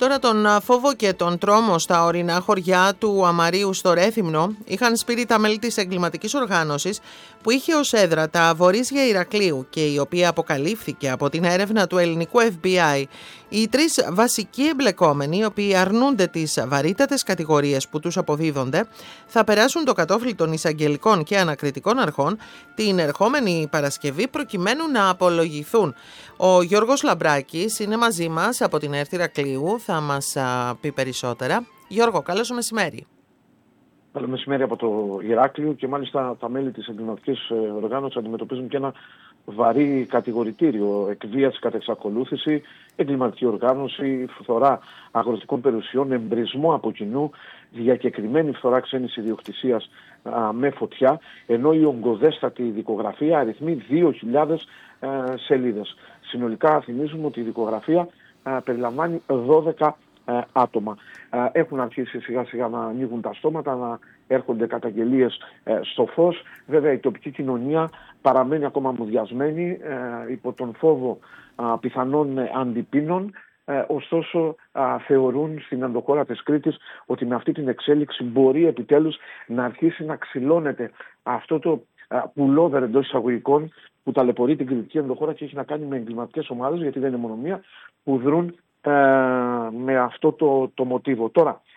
Τώρα τον φόβο και τον τρόμο στα ορεινά χωριά του Αμαρίου στο Ρέθυμνο είχαν σπείρει τα μέλη της εγκληματικής οργάνωσης που είχε ως έδρα τα Βορίσια Ηρακλείου και η οποία αποκαλύφθηκε από την έρευνα του ελληνικού FBI. Οι τρεις βασικοί εμπλεκόμενοι, οι οποίοι αρνούνται τις βαρύτατες κατηγορίες που τους αποδίδονται, θα περάσουν το κατόφλι των εισαγγελικών και ανακριτικών αρχών την ερχόμενη Παρασκευή προκειμένου να απολογηθούν. Ο Γιώργος Λαμπράκης είναι μαζί μας από την ΕΡΤ Ηρακλείου, θα μας πει περισσότερα. Γιώργο, καλώς μεσημέρι. Καλό μεσημέρι από το Ηράκλειο, και μάλιστα τα μέλη της εγκληματικής οργάνωσης αντιμετωπίζουν και ένα βαρύ κατηγορητήριο: εκβίαση κατά εξακολούθηση, εγκληματική οργάνωση, φθορά αγροτικών περιουσιών, εμπρισμό από κοινού, διακεκριμένη φθορά ξένης ιδιοκτησίας με φωτιά, ενώ η ογκοδέστατη δικογραφία αριθμεί 2.000 σελίδες. Συνολικά θυμίζουμε ότι η δικογραφία περιλαμβάνει 12 άτομα. Έχουν αρχίσει σιγά σιγά να ανοίγουν τα στόματα, να έρχονται καταγγελίες στο φως. Βέβαια η τοπική κοινωνία παραμένει ακόμα μουδιασμένη υπό τον φόβο πιθανών αντιπίνων. Ωστόσο θεωρούν στην ενδοχώρα της Κρήτης ότι με αυτή την εξέλιξη μπορεί επιτέλους να αρχίσει να ξυλώνεται αυτό το πουλόβερ εντός εισαγωγικών που ταλαιπωρεί την κρητική ενδοχώρα και έχει να κάνει με εγκληματικές ομάδες, γιατί δεν είναι μόνο μία, που δρούν με αυτό το μοτίβο. Τώρα,